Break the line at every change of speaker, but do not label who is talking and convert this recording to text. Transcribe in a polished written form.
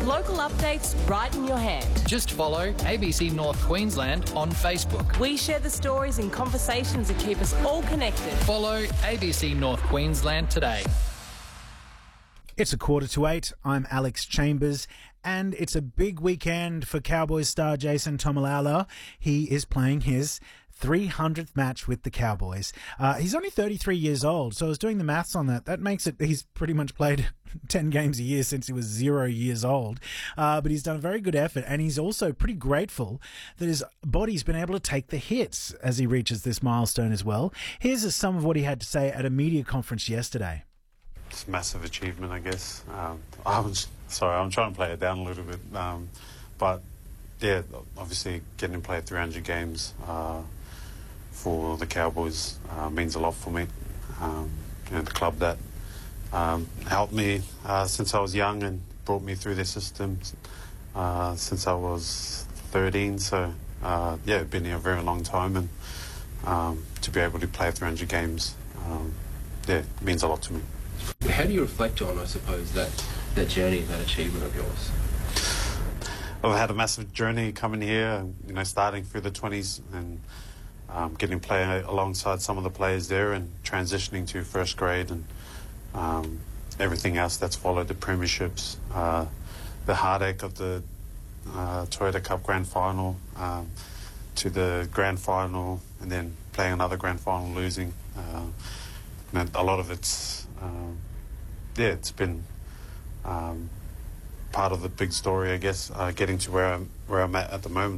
Local updates right in your hand.
Just follow ABC North Queensland on Facebook.
We share the stories and conversations that keep us all connected.
Follow ABC North Queensland today.
It's 7:45. I'm Alex Chambers, and it's a big weekend for Cowboys star Jason Taumalolo. He is playing his 300th match with the Cowboys. He's only 33 years old, so I was doing the maths on that. That makes it, he's pretty much played 10 games a year since he was 0 years old. But he's done a very good effort, and he's also pretty grateful that his body's been able to take the hits as he reaches this milestone as well. Here's some of what he had to say at a media conference yesterday.
It's a massive achievement, I guess. I'm trying to play it down a little bit. But, yeah, obviously getting to play 300 games for the Cowboys means a lot for me. The club that helped me since I was young and brought me through their system since I was 13. So, been here a very long time, and to be able to play 300 games, it means a lot to me.
How do you reflect on, I suppose, that journey, that achievement of yours?
I've had a massive journey coming here, starting through the 20s and getting to play alongside some of the players there and transitioning to first grade and everything else that's followed, the premierships, the heartache of the Toyota Cup Grand Final to the Grand Final and then playing another Grand Final, losing. A lot of it's it's been part of the big story, I guess, getting to where I'm at the moment.